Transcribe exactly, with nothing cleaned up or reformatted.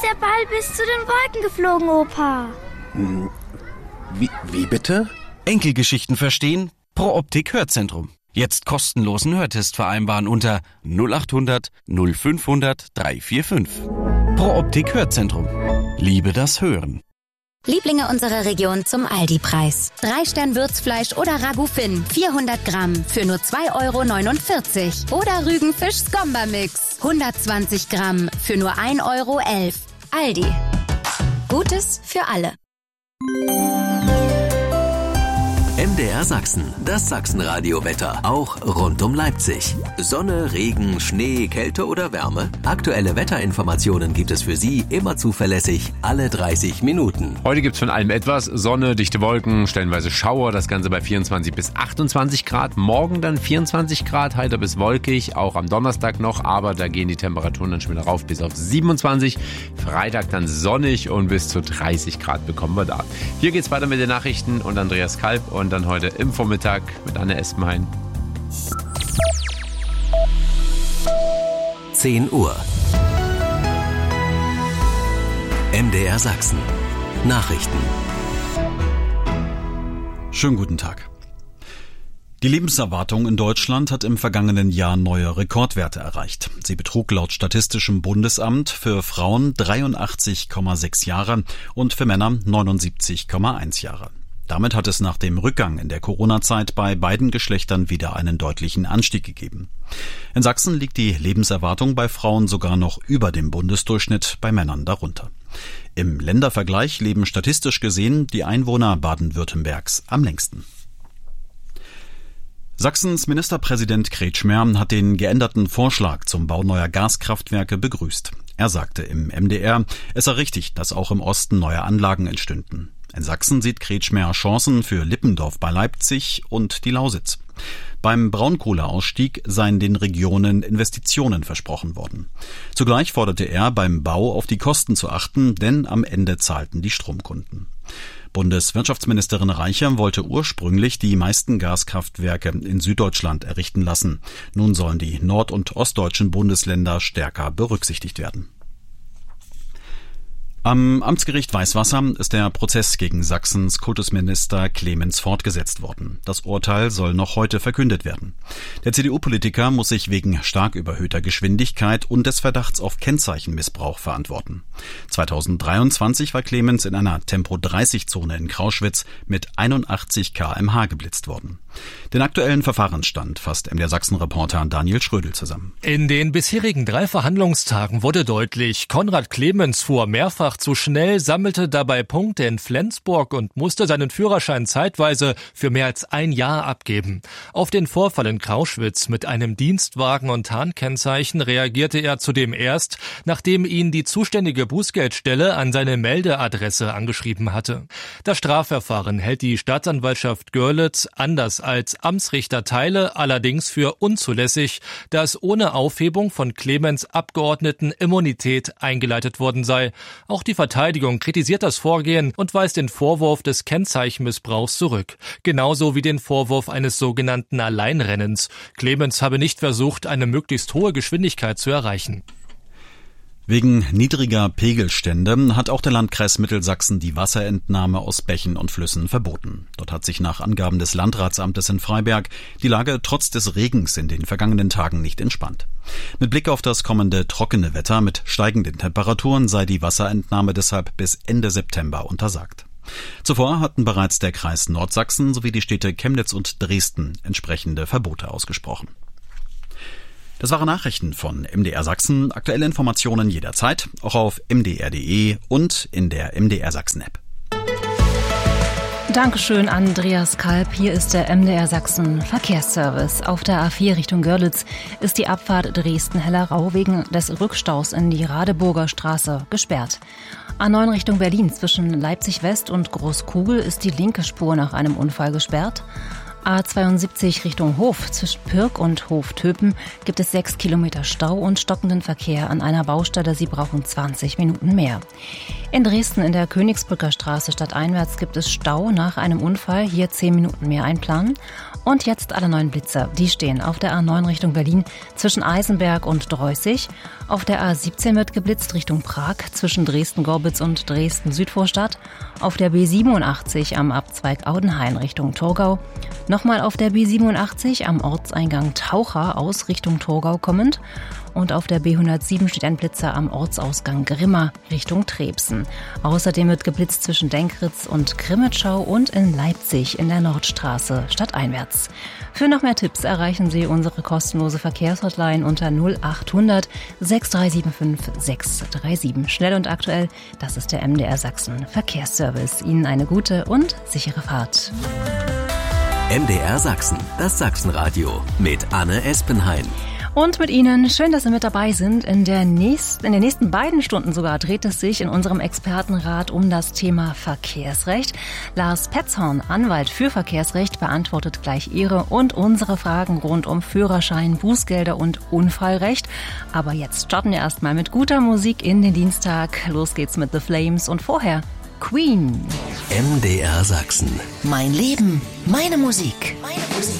ist der Ball bis zu den Wolken geflogen, Opa. Hm, wie, wie bitte? Enkelgeschichten verstehen? Pro Optik Hörzentrum. Jetzt kostenlosen Hörtest vereinbaren unter null acht hundert null fünfhundert dreihundertfünfundvierzig. Pro Optik Hörzentrum. Liebe das Hören. Lieblinge unserer Region zum Aldi-Preis. Drei Stern Würzfleisch oder Ragout Finn, vierhundert Gramm für nur zwei Euro neunundvierzig. Oder Rügenfisch Skomba-Mix, hundertzwanzig Gramm für nur ein Euro elf. Aldi. Gutes für alle. M D R Sachsen, das Sachsenradio-Wetter, auch rund um Leipzig. Sonne, Regen, Schnee, Kälte oder Wärme? Aktuelle Wetterinformationen gibt es für Sie immer zuverlässig, alle dreißig Minuten. Heute gibt's von allem etwas. Sonne, dichte Wolken, stellenweise Schauer, das Ganze bei vierundzwanzig bis achtundzwanzig Grad. Morgen dann vierundzwanzig Grad, heiter bis wolkig, auch am Donnerstag noch, aber da gehen die Temperaturen dann schon wieder rauf bis auf siebenundzwanzig. Freitag dann sonnig und bis zu dreißig Grad bekommen wir da. Hier geht's weiter mit den Nachrichten und Andreas Kalb und dann heute im Vormittag mit Anne Espenhain. zehn Uhr. M D R Sachsen. Nachrichten. Schönen guten Tag. Die Lebenserwartung in Deutschland hat im vergangenen Jahr neue Rekordwerte erreicht. Sie betrug laut Statistischem Bundesamt für Frauen dreiundachtzig Komma sechs Jahre und für Männer neunundsiebzig Komma eins Jahre. Damit hat es nach dem Rückgang in der Corona-Zeit bei beiden Geschlechtern wieder einen deutlichen Anstieg gegeben. In Sachsen liegt die Lebenserwartung bei Frauen sogar noch über dem Bundesdurchschnitt, bei Männern darunter. Im Ländervergleich leben statistisch gesehen die Einwohner Baden-Württembergs am längsten. Sachsens Ministerpräsident Kretschmer hat den geänderten Vorschlag zum Bau neuer Gaskraftwerke begrüßt. Er sagte im M D R, es sei richtig, dass auch im Osten neue Anlagen entstünden. In Sachsen sieht Kretschmer Chancen für Lippendorf bei Leipzig und die Lausitz. Beim Braunkohleausstieg seien den Regionen Investitionen versprochen worden. Zugleich forderte er, beim Bau auf die Kosten zu achten, denn am Ende zahlten die Stromkunden. Bundeswirtschaftsministerin Reicher wollte ursprünglich die meisten Gaskraftwerke in Süddeutschland errichten lassen. Nun sollen die nord- und ostdeutschen Bundesländer stärker berücksichtigt werden. Am Amtsgericht Weißwasser ist der Prozess gegen Sachsens Kultusminister Clemens fortgesetzt worden. Das Urteil soll noch heute verkündet werden. Der C D U-Politiker muss sich wegen stark überhöhter Geschwindigkeit und des Verdachts auf Kennzeichenmissbrauch verantworten. zweitausenddreiundzwanzig war Clemens in einer Tempo dreißig Zone in Krauschwitz mit einundachtzig Kilometer pro Stunde geblitzt worden. Den aktuellen Verfahrensstand fasst M D R Sachsen-Reporter Daniel Schrödel zusammen. In den bisherigen drei Verhandlungstagen wurde deutlich, Konrad Clemens fuhr mehrfach zu schnell, sammelte dabei Punkte in Flensburg und musste seinen Führerschein zeitweise für mehr als ein Jahr abgeben. Auf den Vorfall in Krauschwitz mit einem Dienstwagen und Tarnkennzeichen reagierte er zudem erst, nachdem ihn die zuständige Bußgeldstelle an seine Meldeadresse angeschrieben hatte. Das Strafverfahren hält die Staatsanwaltschaft Görlitz anders als Amtsrichter Theile allerdings für unzulässig, da es ohne Aufhebung von Clemens Abgeordnetenimmunität eingeleitet worden sei. Auch die Verteidigung kritisiert das Vorgehen und weist den Vorwurf des Kennzeichenmissbrauchs zurück. Genauso wie den Vorwurf eines sogenannten Alleinrennens. Clemens habe nicht versucht, eine möglichst hohe Geschwindigkeit zu erreichen. Wegen niedriger Pegelstände hat auch der Landkreis Mittelsachsen die Wasserentnahme aus Bächen und Flüssen verboten. Dort hat sich nach Angaben des Landratsamtes in Freiberg die Lage trotz des Regens in den vergangenen Tagen nicht entspannt. Mit Blick auf das kommende trockene Wetter mit steigenden Temperaturen sei die Wasserentnahme deshalb bis Ende September untersagt. Zuvor hatten bereits der Kreis Nordsachsen sowie die Städte Chemnitz und Dresden entsprechende Verbote ausgesprochen. Das waren Nachrichten von M D R Sachsen. Aktuelle Informationen jederzeit, auch auf m d r punkt d e und in der M D R Sachsen-App. Dankeschön, Andreas Kalb. Hier ist der M D R Sachsen Verkehrsservice. Auf der A vier Richtung Görlitz ist die Abfahrt Dresden-Hellerau wegen des Rückstaus in die Radeburger Straße gesperrt. A neun Richtung Berlin zwischen Leipzig West und Großkugel ist die linke Spur nach einem Unfall gesperrt. A zweiundsiebzig Richtung Hof. Zwischen Pirk und Hof-Töpen gibt es sechs Kilometer Stau und stockenden Verkehr an einer Baustelle. Sie brauchen zwanzig Minuten mehr. In Dresden in der Königsbrücker Straße stadteinwärts gibt es Stau nach einem Unfall. Hier zehn Minuten mehr einplanen. Und jetzt alle neuen Blitzer. Die stehen auf der A neun Richtung Berlin zwischen Eisenberg und Dreußig. Auf der A siebzehn wird geblitzt Richtung Prag zwischen Dresden-Gorbitz und Dresden-Südvorstadt. Auf der B siebenundachtzig am Abzweig Audenhain Richtung Torgau. Nochmal auf der B siebenundachtzig am Ortseingang Taucher aus Richtung Torgau kommend. Und auf der B hundertsieben steht ein Blitzer am Ortsausgang Grimma Richtung Trebsen. Außerdem wird geblitzt zwischen Denkritz und Grimmitschau und in Leipzig in der Nordstraße stadteinwärts. Für noch mehr Tipps erreichen Sie unsere kostenlose Verkehrshotline unter null achthundert sechs drei sieben fünf sechs drei sieben. Schnell und aktuell, das ist der M D R Sachsen Verkehrsservice. Ihnen eine gute und sichere Fahrt. M D R Sachsen, das Sachsenradio mit Anne Espenhain. Und mit Ihnen, schön, dass Sie mit dabei sind. In, der nächsten, in den nächsten beiden Stunden sogar dreht es sich in unserem Expertenrat um das Thema Verkehrsrecht. Lars Petzhorn, Anwalt für Verkehrsrecht, beantwortet gleich Ihre und unsere Fragen rund um Führerschein, Bußgelder und Unfallrecht. Aber jetzt starten wir erstmal mit guter Musik in den Dienstag. Los geht's mit The Flames und vorher Queen. M D R Sachsen. Mein Leben, meine Musik. Meine Musik.